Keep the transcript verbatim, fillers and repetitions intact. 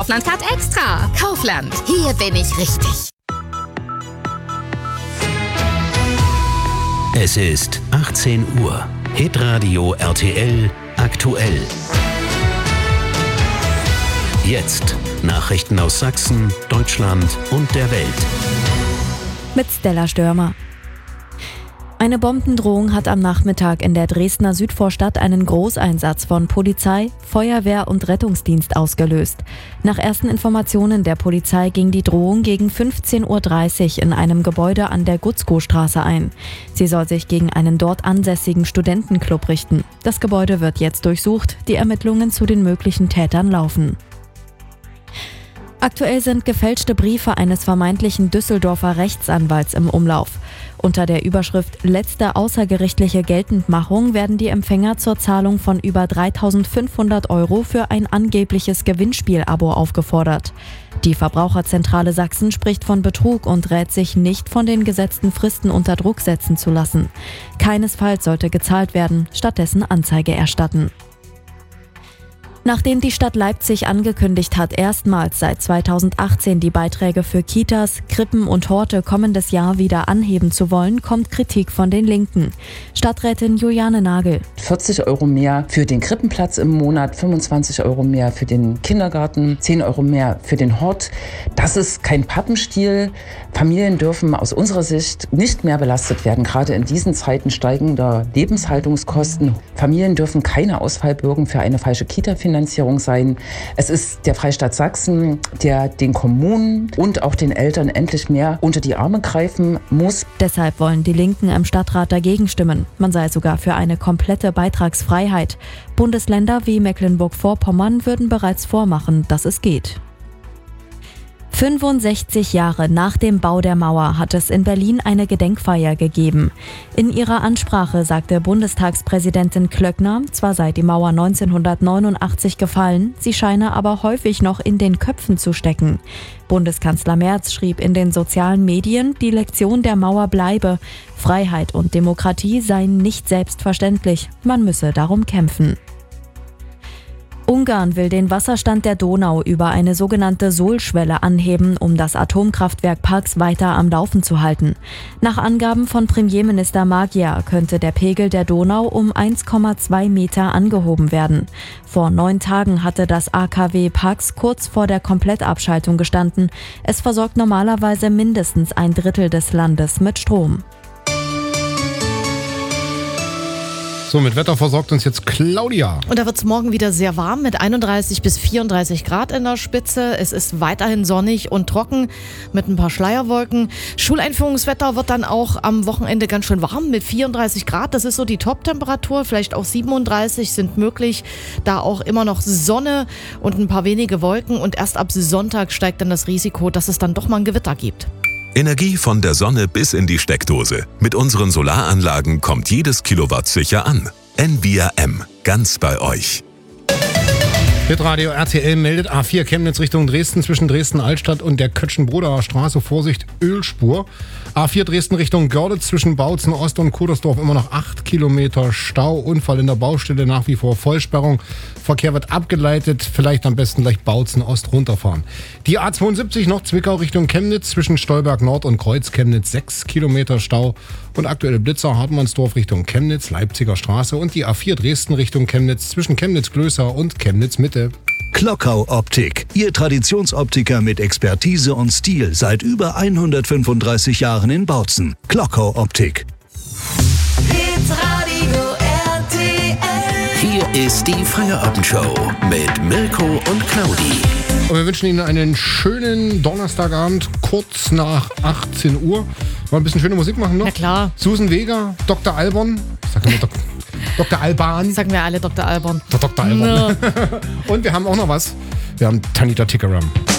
Kaufland hat extra. Kaufland, hier bin ich richtig. Es ist achtzehn Uhr. Hitradio R T L aktuell. Jetzt Nachrichten aus Sachsen, Deutschland und der Welt. Mit Stella Störmer. Eine Bombendrohung hat am Nachmittag in der Dresdner Südvorstadt einen Großeinsatz von Polizei, Feuerwehr und Rettungsdienst ausgelöst. Nach ersten Informationen der Polizei ging die Drohung gegen fünfzehn Uhr dreißig in einem Gebäude an der Gutzkow-Straße ein. Sie soll sich gegen einen dort ansässigen Studentenclub richten. Das Gebäude wird jetzt durchsucht, die Ermittlungen zu den möglichen Tätern laufen. Aktuell sind gefälschte Briefe eines vermeintlichen Düsseldorfer Rechtsanwalts im Umlauf. Unter der Überschrift »Letzte außergerichtliche Geltendmachung« werden die Empfänger zur Zahlung von über dreitausendfünfhundert Euro für ein angebliches Gewinnspiel-Abo aufgefordert. Die Verbraucherzentrale Sachsen spricht von Betrug und rät sich nicht, von den gesetzten Fristen unter Druck setzen zu lassen. Keinesfalls sollte gezahlt werden, stattdessen Anzeige erstatten. Nachdem die Stadt Leipzig angekündigt hat, erstmals seit zweitausendachtzehn die Beiträge für Kitas, Krippen und Horte kommendes Jahr wieder anheben zu wollen, kommt Kritik von den Linken. Stadträtin Juliane Nagel. vierzig Euro mehr für den Krippenplatz im Monat, fünfundzwanzig Euro mehr für den Kindergarten, zehn Euro mehr für den Hort. Das ist kein Pappenstiel. Familien dürfen aus unserer Sicht nicht mehr belastet werden, gerade in diesen Zeiten steigender Lebenshaltungskosten. Familien dürfen keine Ausfallbürgen für eine falsche Kita-Finanzierung sein. Es ist der Freistaat Sachsen, der den Kommunen und auch den Eltern endlich mehr unter die Arme greifen muss. Deshalb wollen die Linken im Stadtrat dagegen stimmen. Man sei sogar für eine komplette Beitragsfreiheit. Bundesländer wie Mecklenburg-Vorpommern würden bereits vormachen, dass es geht. fünfundsechzig Jahre nach dem Bau der Mauer hat es in Berlin eine Gedenkfeier gegeben. In ihrer Ansprache sagte Bundestagspräsidentin Klöckner, zwar sei die Mauer neunzehnhundertneunundachtzig gefallen, sie scheine aber häufig noch in den Köpfen zu stecken. Bundeskanzler Merz schrieb in den sozialen Medien, die Lektion der Mauer bleibe. Freiheit und Demokratie seien nicht selbstverständlich, man müsse darum kämpfen. Ungarn will den Wasserstand der Donau über eine sogenannte Sohlschwelle anheben, um das Atomkraftwerk Paks weiter am Laufen zu halten. Nach Angaben von Premierminister Magyar könnte der Pegel der Donau um eins Komma zwei Meter angehoben werden. Vor neun Tagen hatte das A K W Paks kurz vor der Komplettabschaltung gestanden. Es versorgt normalerweise mindestens ein Drittel des Landes mit Strom. So, mit Wetter versorgt uns jetzt Claudia. Und da wird es morgen wieder sehr warm mit einunddreißig bis vierunddreißig Grad in der Spitze. Es ist weiterhin sonnig und trocken mit ein paar Schleierwolken. Schuleinführungswetter wird dann auch am Wochenende ganz schön warm mit vierunddreißig Grad. Das ist so die Top-Temperatur. Vielleicht auch siebenunddreißig sind möglich. Da auch immer noch Sonne und ein paar wenige Wolken. Und erst ab Sonntag steigt dann das Risiko, dass es dann doch mal ein Gewitter gibt. Energie von der Sonne bis in die Steckdose. Mit unseren Solaranlagen kommt jedes Kilowatt sicher an. N V R M, ganz bei euch. Hitradio R T L meldet A vier Chemnitz Richtung Dresden zwischen Dresden-Altstadt und der Kötschenbrodaer Straße. Vorsicht, Ölspur. A vier Dresden Richtung Görlitz zwischen Bautzen Ost und Kudersdorf immer noch acht Kilometer Stau. Unfall in der Baustelle, nach wie vor Vollsperrung. Verkehr wird abgeleitet, vielleicht am besten gleich Bautzen Ost runterfahren. Die A zweiundsiebzig noch Zwickau Richtung Chemnitz zwischen Stolberg Nord und Kreuz Chemnitz sechs Kilometer Stau. Und aktuelle Blitzer Hartmannsdorf Richtung Chemnitz, Leipziger Straße und die A vier Dresden Richtung Chemnitz zwischen Chemnitz-Glößer und Chemnitz-Mitte. Klockau Optik, Ihr Traditionsoptiker mit Expertise und Stil seit über hundertfünfunddreißig Jahren in Bautzen. Klockau Optik. Hitradio R T L. Hier ist die Feierabendshow mit Mirko und Claudi. Und wir wünschen Ihnen einen schönen Donnerstagabend, kurz nach achtzehn Uhr. Wollen wir ein bisschen schöne Musik machen noch? Na klar. Susan Vega, Doktor Alban. Ich sag immer Dok- Doktor Alban. Sagen wir alle Doktor Alban. Der Doktor Alban. No. Und wir haben auch noch was. Wir haben Tanita Tikaram.